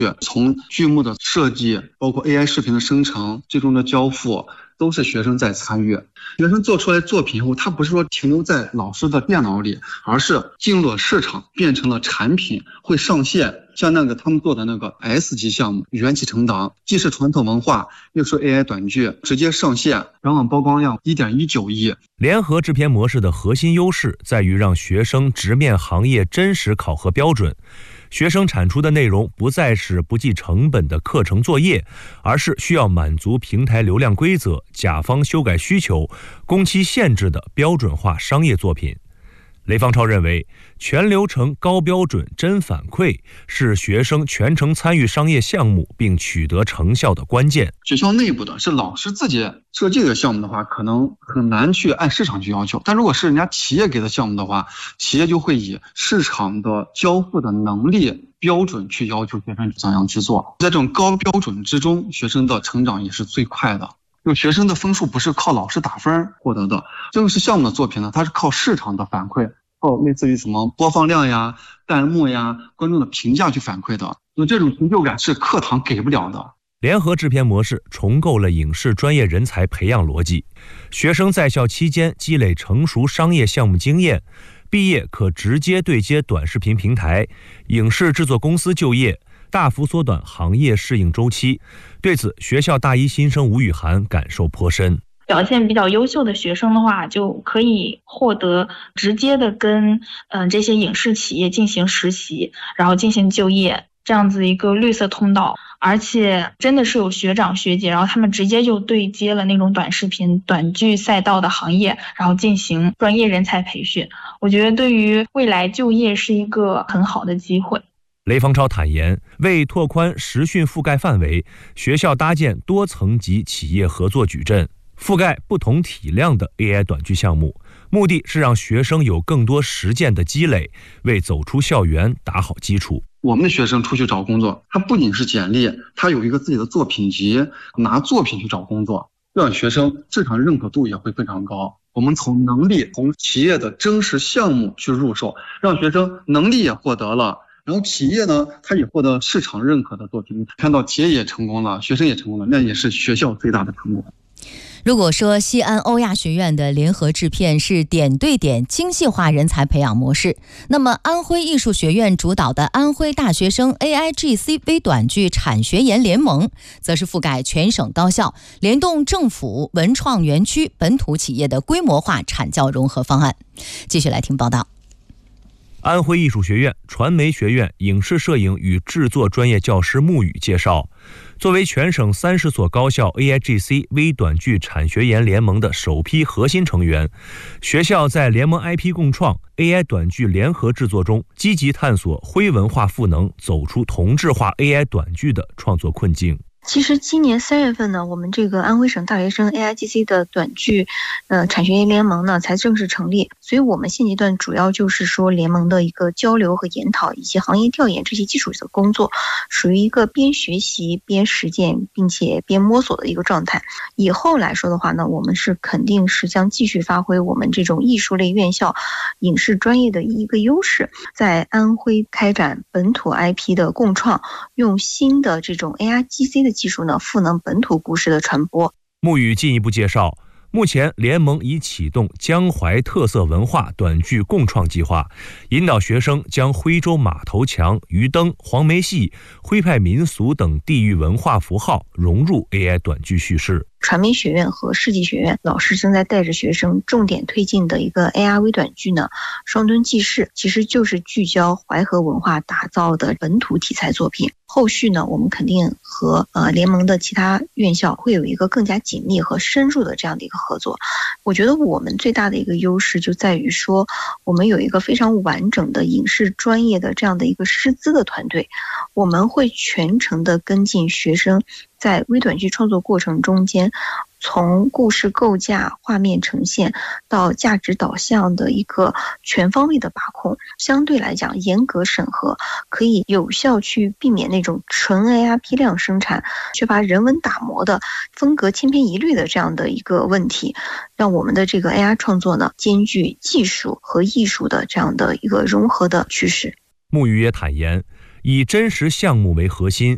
从剧目的设计，包括 AI 视频的生成，最终的交付，都是学生在参与。学生做出来作品后，他不是说停留在老师的电脑里，而是进入了市场，变成了产品，会上线。像他们做的那个 S 级项目缘起成党，既是传统文化又是 AI 短剧，直接上线，然后曝光量 1.19亿。 联合制片模式的核心优势在于让学生直面行业真实考核标准。学生产出的内容不再是不计成本的课程作业，而是需要满足平台流量规则、甲方修改需求、工期限制的标准化商业作品。雷方超认为，全流程高标准真反馈是学生全程参与商业项目并取得成效的关键。 学校内部的是老师自己设计这个项目的话，可能很难去按市场去要求，但如果是人家企业给的项目的话，企业就会以市场的交付的能力标准去要求学生怎样去做。在这种高标准之中，学生的成长也是最快的。就学生的分数不是靠老师打分获得的，正式项目的作品呢，它是靠市场的反馈，靠类似于什么播放量呀、弹幕呀、观众的评价去反馈的。所以这种成就感是课堂给不了的。 联合制片模式重构了影视专业人才培养逻辑，学生在校期间积累成熟商业项目经验，毕业可直接对接短视频平台、影视制作公司就业，大幅缩短行业适应周期。对此，学校大一新生吴雨涵感受颇深。 表现比较优秀的学生的话，就可以获得直接的跟这些影视企业进行实习，然后进行就业，这样子一个绿色通道。而且真的是有学长学姐，然后他们直接就对接了那种短视频、短剧赛道的行业，然后进行专业人才培训。我觉得对于未来就业是一个很好的机会。 雷方超坦言，为拓宽实训覆盖范围，学校搭建多层级企业合作矩阵，覆盖不同体量的 AI 短剧项目，目的是让学生有更多实践的积累，为走出校园打好基础。 我们的学生出去找工作，他不仅是简历，他有一个自己的作品集，拿作品去找工作，让学生市场认可度也会非常高。我们从能力、从企业的真实项目去入手，让学生能力也获得了，然后企业呢，他也获得市场认可的作品，看到企业也成功了，学生也成功了，那也是学校最大的成功。 如果说西安欧亚学院的联合制片是点对点精细化人才培养模式，那么安徽艺术学院主导的安徽大学生 AIGC 微短剧产学研联盟，则是覆盖全省高校，联动政府、文创园区、本土企业的规模化产教融合方案。继续来听报道。 安徽艺术学院传媒学院影视摄影与制作专业教师穆宇介绍，作为全省30所高校 AIGC 微短剧产学研联盟的首批核心成员，学校在联盟 IP 共创、AI 短剧联合制作中，积极探索徽文化赋能，走出同质化 AI 短剧的创作困境。 其实今年3月份呢，我们这个安徽省大学生 AIGC 的短剧产学研联盟呢才正式成立，所以我们现阶段主要就是说联盟的一个交流和研讨以及行业调研这些基础的工作，属于一个边学习边实践并且边摸索的一个状态。以后来说的话呢，我们是肯定是将继续发挥我们这种艺术类院校影视专业的一个优势，在安徽开展本土 IP 的共创，用新的这种 AIGC 的技术呢，赋能本土故事的传播。 穆宇进一步介绍，目前联盟已启动江淮特色文化短剧共创计划，引导学生将徽州马头墙、鱼灯、黄梅戏、徽派民俗等地域文化符号融入 AI 短剧叙事。 传媒学院和世纪学院老师正在带着学生重点推进的一个 AR 微短剧呢，双墩记事，其实就是聚焦淮河文化打造的本土题材作品。后续呢，我们肯定和联盟的其他院校会有一个更加紧密和深入的这样的一个合作。我觉得我们最大的一个优势就在于说，我们有一个非常完整的影视专业的这样的一个师资的团队，我们会全程的跟进学生在微短剧创作过程中间，从故事构架、画面呈现到价值导向的一个全方位的把控，相对来讲严格审核，可以有效去避免那种纯 AI 批量生产、缺乏人文打磨的风格千篇一律的这样的一个问题，让我们的这个 AI 创作呢，兼具技术和艺术的这样的一个融合的趋势。 穆宇也坦言，以真实项目为核心，